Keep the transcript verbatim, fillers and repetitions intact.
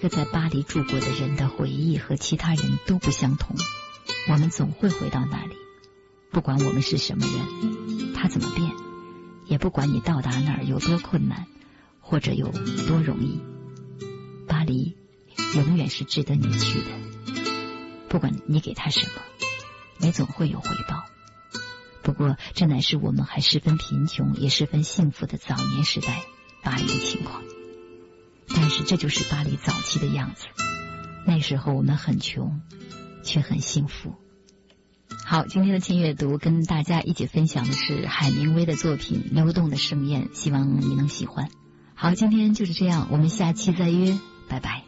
个在巴黎住过的人的回忆和其他人都不相同，我们总会回到那里，不管我们是什么人，他怎么变，也不管你到达那儿有多困难或者有多容易，巴黎永远是值得你去的。不管你给他什么，你总会有回报。不过这乃是我们还十分贫穷也十分幸福的早年时代巴黎的情况。但是这就是巴黎早期的样子，那时候我们很穷却很幸福。好，今天的轻阅读跟大家一起分享的是海明威的作品《流动的盛宴》，希望你能喜欢。好，今天就是这样，我们下期再约，拜拜。